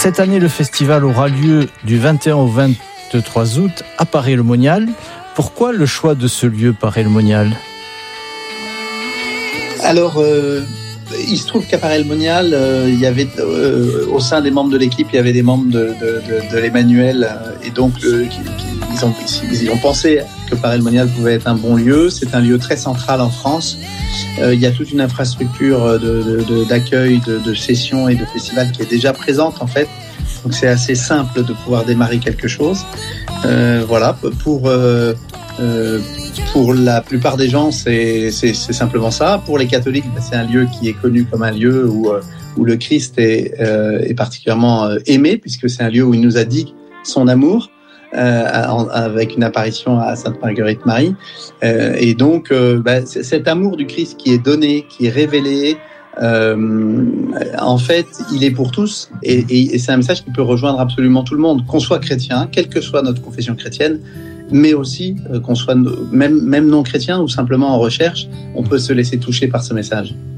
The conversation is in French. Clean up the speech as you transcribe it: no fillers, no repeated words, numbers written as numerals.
Cette année, le festival aura lieu du 21 au 23 août à Paray-le-Monial. Pourquoi le choix de ce lieu, Paray-le-Monial ? Alors, il se trouve qu'à Paray-le-Monial, il y avait au sein des membres de l'équipe, il y avait des membres de l'Emmanuel, et donc ils ont pensé que Paray-le-Monial pouvait être un bon lieu. C'est un lieu très central en France. Il y a toute une infrastructure d'accueil, de sessions et de festivals qui est déjà présente en fait. Donc c'est assez simple de pouvoir démarrer quelque chose. Voilà, pour la plupart des gens, c'est simplement ça. Pour les catholiques, c'est un lieu qui est connu comme un lieu où le Christ est particulièrement aimé, puisque c'est un lieu où il nous a dit son amour, avec une apparition à Sainte Marguerite Marie. Et donc, cet amour du Christ qui est donné, qui est révélé, en fait, il est pour tous, et c'est un message qui peut rejoindre absolument tout le monde, qu'on soit chrétien, quelle que soit notre confession chrétienne, mais aussi qu'on soit même non chrétien ou simplement en recherche, on peut se laisser toucher par ce message.